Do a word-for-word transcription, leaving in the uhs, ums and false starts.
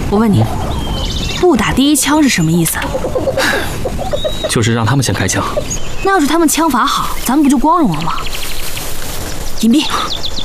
我问你，不打第一枪是什么意思？ 就是让他们先开枪。 那要是他们枪法好，咱们不就光荣了吗？隐蔽。